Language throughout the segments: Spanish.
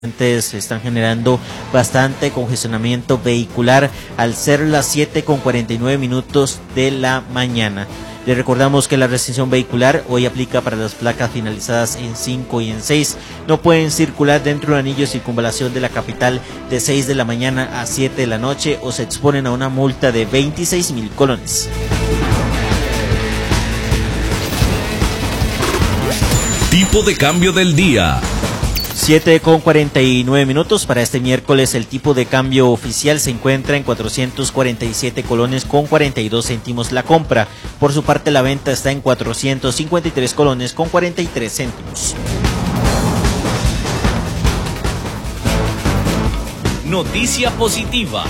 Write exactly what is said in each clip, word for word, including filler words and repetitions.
Se están generando bastante congestionamiento vehicular al ser las siete con cuarenta y nueve minutos de la mañana. Les recordamos que la restricción vehicular hoy aplica para las placas finalizadas en cinco y en seis. No pueden circular dentro del anillo de circunvalación de la capital de seis de la mañana a siete de la noche o se exponen a una multa de veintiséis mil colones. Tipo de cambio del día. siete con cuarenta y nueve minutos para este miércoles. El tipo de cambio oficial se encuentra en cuatrocientos cuarenta y siete colones con cuarenta y dos céntimos la compra. Por su parte la venta está en cuatrocientos cincuenta y tres colones con cuarenta y tres céntimos. Noticia positiva.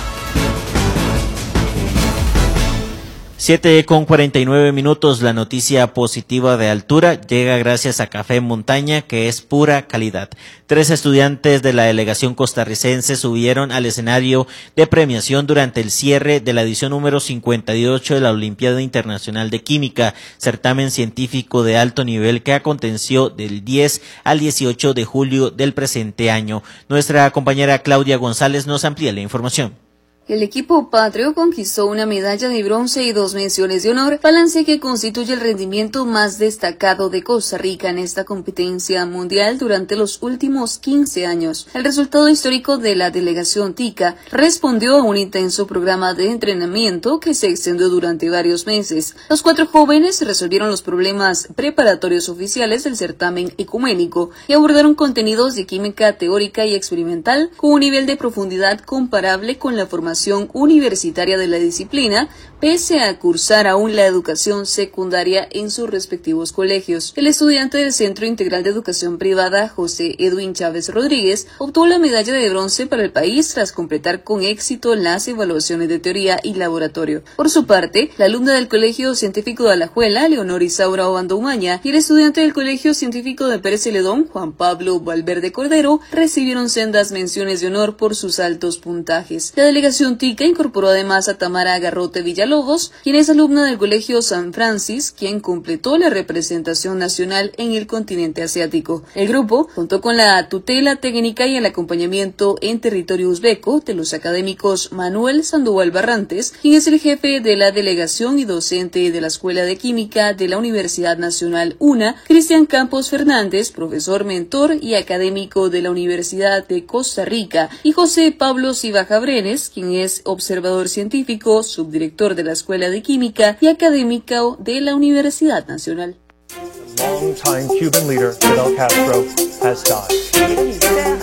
siete con cuarenta y nueve minutos, la noticia positiva de altura llega gracias a Café Montaña, que es pura calidad. Tres estudiantes de la delegación costarricense subieron al escenario de premiación durante el cierre de la edición número cincuenta y ocho de la Olimpiada Internacional de Química, certamen científico de alto nivel que aconteció del diez al dieciocho de julio del presente año. Nuestra compañera Claudia González nos amplía la información. El equipo patrio conquistó una medalla de bronce y dos menciones de honor, balance que constituye el rendimiento más destacado de Costa Rica en esta competencia mundial durante los últimos quince años. El resultado histórico de la delegación tica respondió a un intenso programa de entrenamiento que se extendió durante varios meses. Los cuatro jóvenes resolvieron los problemas preparatorios oficiales del certamen ecuménico y abordaron contenidos de química teórica y experimental con un nivel de profundidad comparable con la formación universitaria de la disciplina, pese a cursar aún la educación secundaria en sus respectivos colegios. El estudiante del Centro Integral de Educación Privada, José Edwin Chávez Rodríguez, obtuvo la medalla de bronce para el país tras completar con éxito las evaluaciones de teoría y laboratorio. Por su parte, la alumna del Colegio Científico de Alajuela, Leonor Isaura Obando Umaña, y el estudiante del Colegio Científico de Pérez Celedón, Juan Pablo Valverde Cordero, recibieron sendas menciones de honor por sus altos puntajes. La delegación tica incorporó además a Tamara Garrote Villalobos, quien es alumna del Colegio San Francis, quien completó la representación nacional en el continente asiático. El grupo contó con la tutela técnica y el acompañamiento en territorio uzbeco de los académicos Manuel Sandoval Barrantes, quien es el jefe de la delegación y docente de la Escuela de Química de la Universidad Nacional UNA, Cristian Campos Fernández, profesor mentor y académico de la Universidad de Costa Rica, y José Pablo Cibaja Brenes, quien es observador científico, subdirector de la Escuela de Química y académico de la Universidad Nacional. Long-time Cuban leader Fidel Castro has died.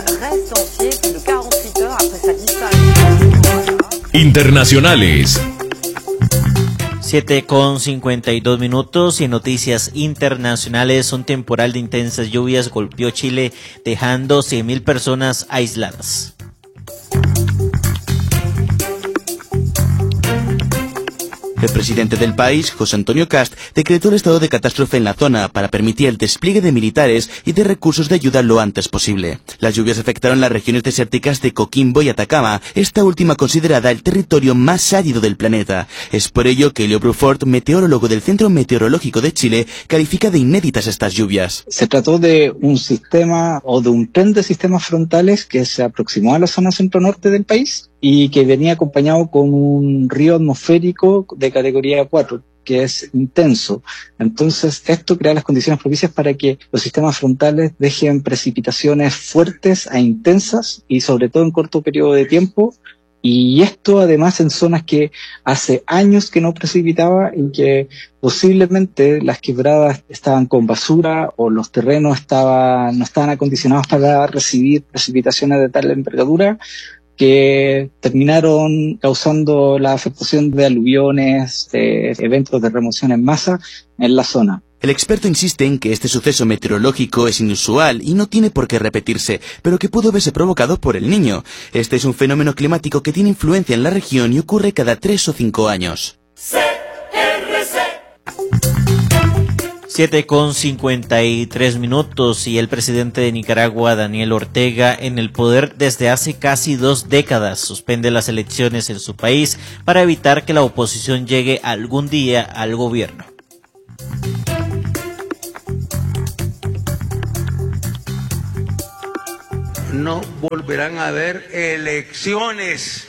Internacionales. siete con cincuenta y dos minutos y en noticias internacionales, un temporal de intensas lluvias golpeó Chile, dejando cien mil personas aisladas. El presidente del país, José Antonio Kast, decretó el estado de catástrofe en la zona para permitir el despliegue de militares y de recursos de ayuda lo antes posible. Las lluvias afectaron las regiones desérticas de Coquimbo y Atacama, esta última considerada el territorio más árido del planeta. Es por ello que Leo Bruford, meteorólogo del Centro Meteorológico de Chile, califica de inéditas estas lluvias. Se trató de un sistema o de un tren de sistemas frontales que se aproximó a la zona centro-norte del país y que venía acompañado con un río atmosférico de categoría cuatro, que es intenso. Entonces, esto crea las condiciones propicias para que los sistemas frontales dejen precipitaciones fuertes e intensas y sobre todo en corto periodo de tiempo. Y esto además en zonas que hace años que no precipitaba y que posiblemente las quebradas estaban con basura o los terrenos estaban, no estaban acondicionados para recibir precipitaciones de tal envergadura, que terminaron causando la afectación de aluviones, de eventos de remoción en masa en la zona. El experto insiste en que este suceso meteorológico es inusual y no tiene por qué repetirse, pero que pudo verse provocado por el Niño. Este es un fenómeno climático que tiene influencia en la región y ocurre cada tres o cinco años. siete con cincuenta y tres minutos y el presidente de Nicaragua, Daniel Ortega, en el poder desde hace casi dos décadas, suspende las elecciones en su país para evitar que la oposición llegue algún día al gobierno. no volverán a haber elecciones.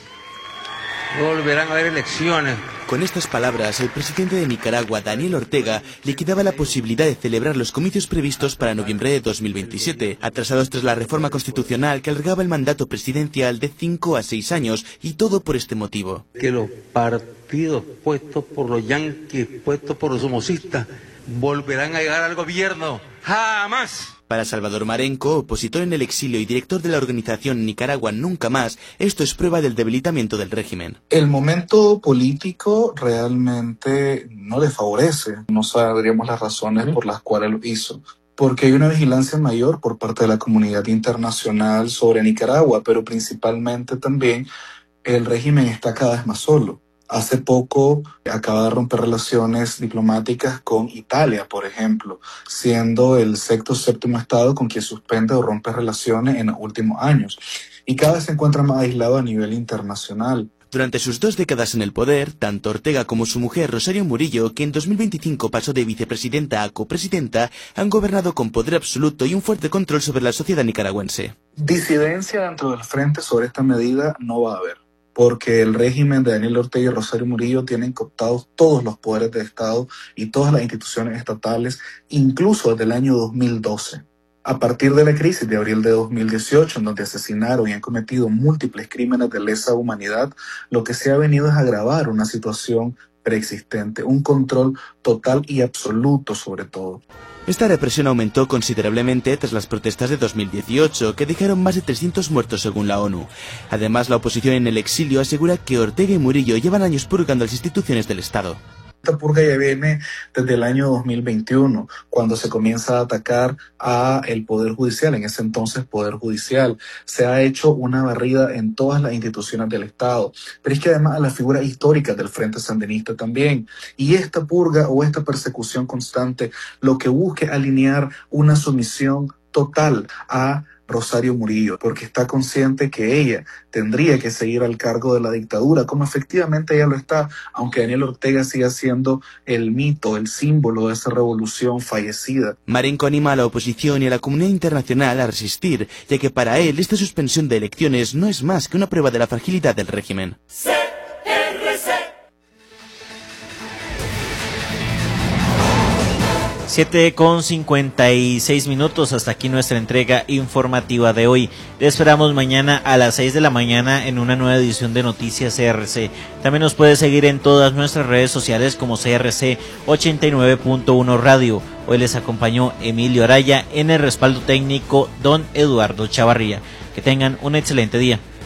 No volverán a haber elecciones. Con estas palabras, el presidente de Nicaragua, Daniel Ortega, liquidaba la posibilidad de celebrar los comicios previstos para noviembre de dos mil veintisiete, atrasados tras la reforma constitucional que alargaba el mandato presidencial de cinco a seis años, y todo por este motivo. Que los partidos puestos por los yanquis, puestos por los somocistas, volverán a llegar al gobierno. ¡Jamás! Para Salvador Marenco, opositor en el exilio y director de la organización Nicaragua Nunca Más, esto es prueba del debilitamiento del régimen. El momento político realmente no le favorece. No sabríamos las razones por las cuales lo hizo. Porque hay una vigilancia mayor por parte de la comunidad internacional sobre Nicaragua, pero principalmente también el régimen está cada vez más solo. Hace poco acaba de romper relaciones diplomáticas con Italia, por ejemplo, siendo el sexto séptimo estado con quien suspende o rompe relaciones en los últimos años. Y cada vez se encuentra más aislado a nivel internacional. Durante sus dos décadas en el poder, tanto Ortega como su mujer Rosario Murillo, que en dos mil veinticinco pasó de vicepresidenta a copresidenta, han gobernado con poder absoluto y un fuerte control sobre la sociedad nicaragüense. Disidencia dentro del frente sobre esta medida no va a haber, porque el régimen de Daniel Ortega y Rosario Murillo tienen cooptados todos los poderes del Estado y todas las instituciones estatales, incluso desde el año dos mil doce. A partir de la crisis de abril de dos mil dieciocho, en donde asesinaron y han cometido múltiples crímenes de lesa humanidad, lo que se ha venido es agravar una situación preexistente, un control total y absoluto sobre todo. Esta represión aumentó considerablemente tras las protestas de dos mil dieciocho, que dejaron más de trescientos muertos según la ONU. Además, la oposición en el exilio asegura que Ortega y Murillo llevan años purgando las instituciones del Estado. Esta purga ya viene desde el año dos mil veintiuno, cuando se comienza a atacar a el Poder Judicial, en ese entonces Poder Judicial. Se ha hecho una barrida en todas las instituciones del Estado, pero es que además a las figuras históricas del Frente Sandinista también. Y esta purga o esta persecución constante lo que busca es alinear una sumisión total a Rosario Murillo, porque está consciente que ella tendría que seguir al cargo de la dictadura, como efectivamente ella lo está, aunque Daniel Ortega siga siendo el mito, el símbolo de esa revolución fallecida. Marenco anima a la oposición y a la comunidad internacional a resistir, ya que para él esta suspensión de elecciones no es más que una prueba de la fragilidad del régimen. siete con cincuenta y seis minutos, hasta aquí nuestra entrega informativa de hoy. Te esperamos mañana a las seis de la mañana en una nueva edición de Noticias C R C. También nos puedes seguir en todas nuestras redes sociales como C R C ochenta y nueve punto uno Radio. Hoy les acompañó Emilio Araya, en el respaldo técnico don Eduardo Chavarría. Que tengan un excelente día.